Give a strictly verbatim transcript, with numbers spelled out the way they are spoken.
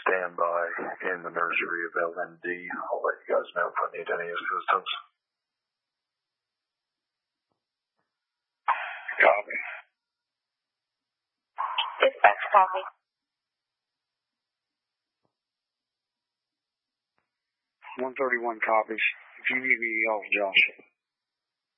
standby in the nursery of L N D. I'll let you guys know if I need any assistance. Copy. Dispatch, copy. one thirty-one copies. If you need me, yell, Josh.